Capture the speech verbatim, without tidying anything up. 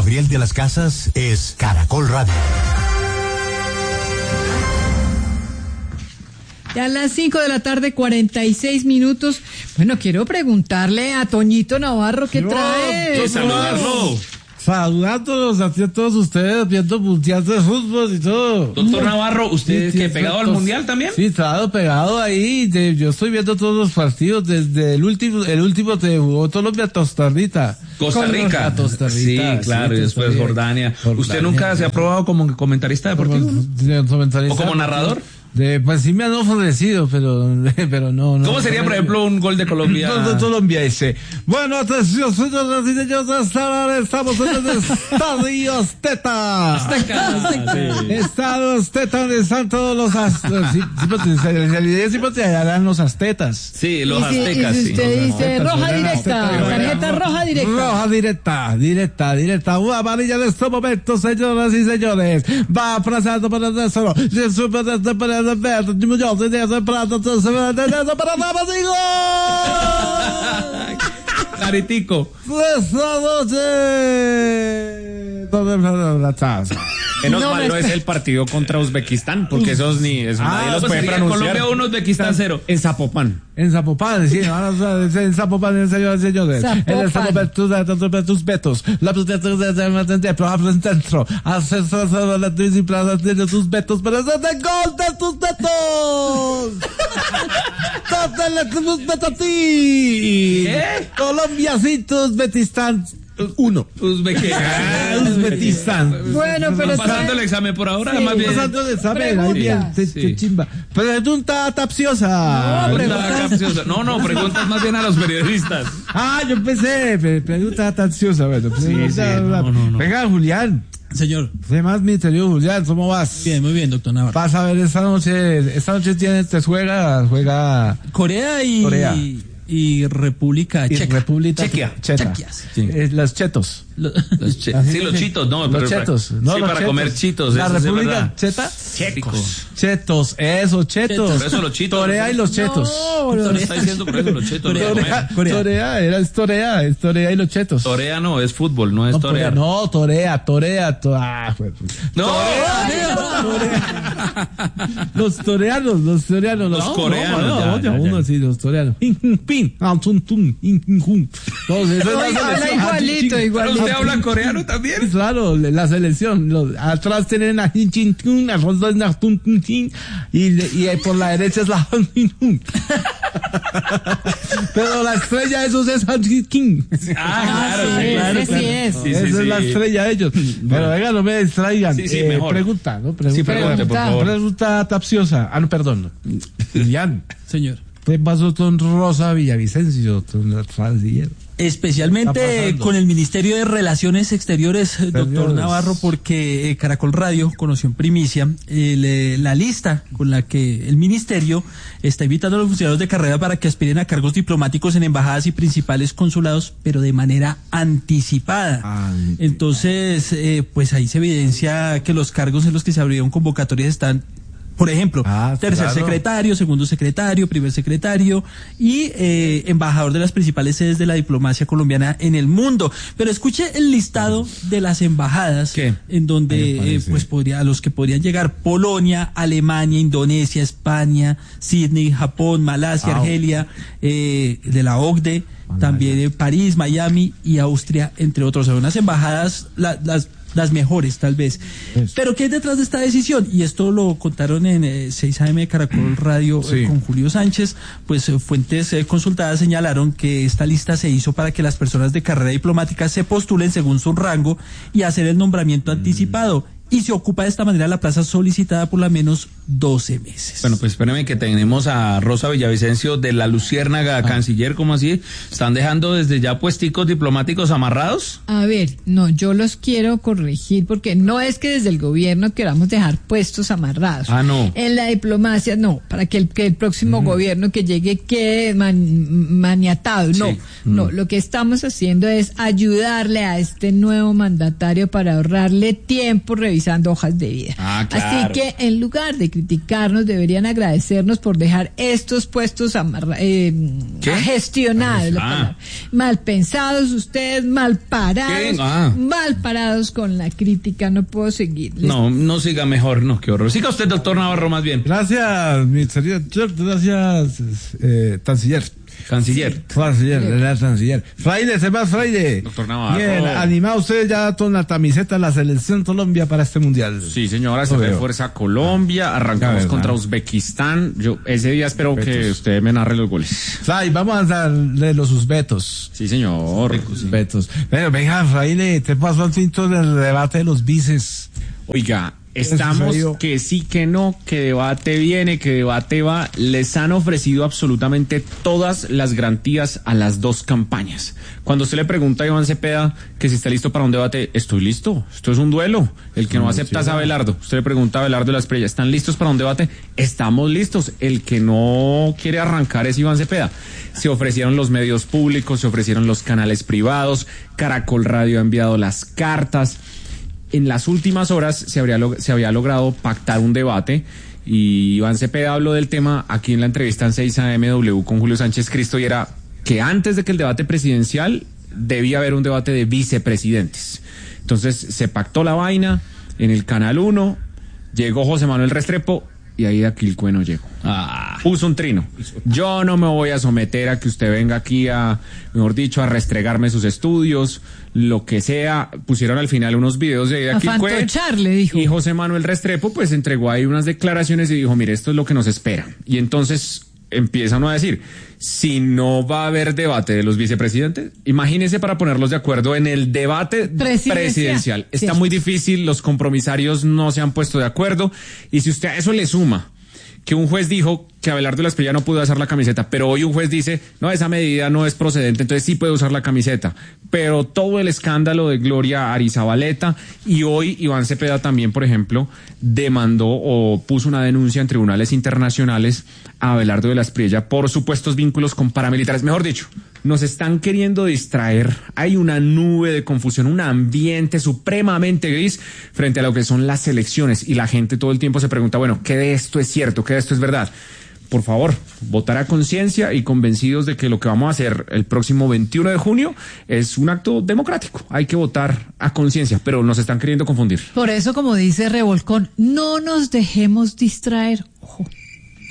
Gabriel de las Casas es Caracol Radio. Ya a las cinco de la tarde, cuarenta y seis minutos. Bueno, quiero preguntarle a Toñito Navarro qué trae. Yo saludarlo. Saludándolos a todos ustedes, viendo mundial de fútbol y todo. Doctor Navarro, ¿usted Sí, que sí, pegado al pues, mundial también? Sí, estado pegado ahí. De, yo estoy viendo todos los partidos desde el último, el último que jugó Colombia, Costa Rica. Costa Rica. A Costa Rica. Sí, claro, sí, y después Costa Rica. Jordania. Jordania. ¿Usted nunca se ha probado como comentarista deportivo? Como, ¿no? comentarista, ¿O como narrador? De, pues sí me han ofrecido, pero, pero no, no. ¿Cómo sería, por ejemplo, un gol de Colombia? De Colombia ese. Bueno, atención, señores y señores, ahora estamos en el Estadio Azteca. Azteca. Estadio Azteca, donde están todos los aztecas. Sí, sí, pues, en realidad sí, pues, harán los aztecas. Sí, los Y si, aztecas, y si sí. usted dice Aztecas, roja eran directa, aztecas. tarjeta roja directa. Roja directa, directa, directa. Una amarilla en este momento, señoras y señores. Va aplazando para el solo. Se sube desde para el verde. Yo se desde para el para nada, digo. Claritico. Esta noche. ¿Dónde la taza? Menos No, mal no me- es el partido contra Uzbekistán, porque esos ni, eso nadie los ¿Cómo puede sería? pronunciar. Colombia uno, Uzbekistán cero. En Zapopan. En Zapopan, sí, ahora en Zapopan, señores y señores. Zapopan. En el Zapopan, tus, tus betos. La protección de dentro, habla en dentro. Haces la disciplina de tus betos, pero es de gol de tus betos. ¡Dátele tus betos a ti! ¿Qué? Colombia, sí, tus betistán. Uno. Uzbekistán. Uzbekistán. Bueno, pero Pasando el examen por ahora, Sí. más bien. Pasando el examen, ahí Pregunta. bien, te, Sí. te chimba. Pregunta capciosa. No, Pregunta preguntas. capciosa. No, no, preguntas más bien a los periodistas. Ah, yo pensé, pre- pregunta capciosa, bueno. pregunta- sí, no, no, no. Venga, Julián. Señor, Sé más misterioso, Julián, ¿cómo vas? bien, muy bien, doctor Navarro. Vas a ver esta noche, esta noche tienes, te juega, juega Corea y, Corea. y República y Checa. República Chequia. Cheta. Chequia, sí. Sí. Eh, los chetos. Lo- Los che- Así sí, que los sí. chitos, no, Los pero chetos, no, sí, los para chetos. comer chitos, La eso sí es República verdad. Cheta. Checos. Chetos, eso, chetos. Por eso los chitos. Torea y los chetos. No, los- Está diciendo por eso los chetos. Corea, no Torea, comer. Corea. Torea, era es Torea, es Torea y los chetos. Torea no, es fútbol, no es No, torea, torear. no, torea, torea, to- ah, fue- No. Los toreanos, los toreanos, Los coreanos, no, ya, no, ya, uno ya. sí, los toreanos. Pin, pin, ah, tum, tum, in, in, jum. Todos esos, Habla la selección. igualito, ¿Pero igualito. usted habla coreano también? Claro, la selección, los- atrás tienen a Hin Chin Tun, al fondo es la Tun Tun Tin, y, y por la derecha es la Han Hin Hun. Pero la estrella de esos es Han Hin King. Ah, claro, sí, sí, claro, ese sí claro. es. Sí, sí, Esa sí. es la estrella de ellos. Pero venga, no me distraigan. Sí, sí, Eh, mejor. Pregunta, ¿no? Pregunta. Sí, pregunte, por favor. Pregunta capciosa. Ah, no, perdón. Julián, Señor. ¿qué pasó con Rosa Villavicencio, con el canciller? Está Especialmente pasando. con el Ministerio de Relaciones Exteriores, eh, doctor Exteriores. Navarro, porque eh, Caracol Radio conoció en primicia el, eh, la lista con la que el Ministerio está invitando a los funcionarios de carrera para que aspiren a cargos diplomáticos en embajadas y principales consulados, pero de manera anticipada. Anticipada. Entonces, eh, pues ahí se evidencia que los cargos en los que se abrieron convocatorias están, por ejemplo, Ah, tercer claro. secretario, segundo secretario, primer secretario y eh, embajador de las principales sedes de la diplomacia colombiana en el mundo. Pero escuche el listado de las embajadas ¿Qué? en Ahí me donde eh, parece. pues podría, a los que podrían llegar: Polonia, Alemania, Indonesia, España, Sydney, Japón, Malasia, Ah, Argelia, eh, de la O C D E, también eh, París, Miami y Austria, entre otros. Son unas embajadas, la- las las mejores tal vez. Eso. Pero ¿qué hay detrás de esta decisión? Y esto lo contaron en eh, seis A M de Caracol Radio eh, Sí. con Julio Sánchez. Pues eh, fuentes eh, consultadas señalaron que esta lista se hizo para que las personas de carrera diplomática se postulen según su rango y hacer el nombramiento anticipado. Y se ocupa de esta manera la plaza solicitada por la menos doce meses. Bueno, pues espérame que tenemos a Rosa Villavicencio de la Luciérnaga, canciller, ¿cómo así? ¿Están dejando desde ya puesticos diplomáticos amarrados? A ver, no, yo los quiero corregir porque no es que desde el gobierno queramos dejar puestos amarrados. Ah, no. En la diplomacia, no, para que el, que el próximo gobierno que llegue quede man- maniatado. No, Sí. no, lo que estamos haciendo es ayudarle a este nuevo mandatario para ahorrarle tiempo revisando revisando hojas de vida. Ah, claro. Así que en lugar de criticarnos, deberían agradecernos por dejar estos puestos amarra- eh, gestionados. La Ah. palabra. Mal pensados ustedes, mal parados, ¿Qué? Ah. mal parados con la crítica. No puedo seguir. No, no siga mejor, no, qué horror. Siga usted, doctor Navarro, más bien. Gracias, mi señor, gracias, eh, canciller. Canciller. Canciller, la canciller. Fraile, se va Fraile. Doctor Navarro. Bien, animado usted ya con la camiseta de la selección Colombia para este mundial. Sí, señora, se Lo veo. refuerza Colombia, arrancamos verdad. contra Uzbekistán. Yo ese día espero que Betos. usted me narre los goles. Fray, vamos a darle los sus vetos. Sí, señor. Sus vetos. Pero venga, Fraile, te pasó al tinto del debate de los vices. Oiga, estamos sucedió? que sí, que no, que debate viene, que debate va. Les han ofrecido absolutamente todas las garantías a las dos campañas. Cuando usted le pregunta a Iván Cepeda que si está listo para un debate, estoy listo. Esto es un duelo. El que no acepta es Abelardo. Usted le pregunta a Abelardo de la Espriella, ¿están listos para un debate? Estamos listos. El que no quiere arrancar es Iván Cepeda. Se ofrecieron los medios públicos, se ofrecieron los canales privados, Caracol Radio ha enviado las cartas. En las últimas horas se, habría log- se había logrado pactar un debate y Iván Cepeda habló del tema aquí en la entrevista en seis A M W con Julio Sánchez Cristo y era que antes de que el debate presidencial debía haber un debate de vicepresidentes. Entonces se pactó la vaina en el Canal uno, llegó José Manuel Restrepo y ahí Aquilcue no llegó. Ah. Puso un trino. Yo no me voy a someter a que usted venga aquí a, mejor dicho, a restregarme sus estudios, lo que sea. Pusieron al final unos videos de A Aquilcue. fantochar, le dijo. Y José Manuel Restrepo pues entregó ahí unas declaraciones y dijo, mire, esto es lo que nos espera. Y entonces empiezan a decir, si no va a haber debate de los vicepresidentes, imagínense para ponerlos de acuerdo en el debate Presidencial. presidencial. Está Cierto. muy difícil, los compromisarios no se han puesto de acuerdo. Y si usted a eso le suma que un juez dijo que Abelardo de la Espriella no pudo usar la camiseta, pero hoy un juez dice, no, esa medida no es procedente, entonces sí puede usar la camiseta. Pero todo el escándalo de Gloria Arizabaleta y hoy Iván Cepeda también, por ejemplo, demandó o puso una denuncia en tribunales internacionales a Abelardo de la Espriella por supuestos vínculos con paramilitares. Mejor dicho, nos están queriendo distraer. Hay una nube de confusión, un ambiente supremamente gris frente a lo que son las elecciones y la gente todo el tiempo se pregunta, bueno, ¿qué de esto es cierto? ¿Qué de esto es verdad? Por favor, votar a conciencia y convencidos de que lo que vamos a hacer el próximo veintiuno de junio es un acto democrático. Hay que votar a conciencia, pero nos están queriendo confundir. Por eso, como dice Revolcón, no nos dejemos distraer. Ojo.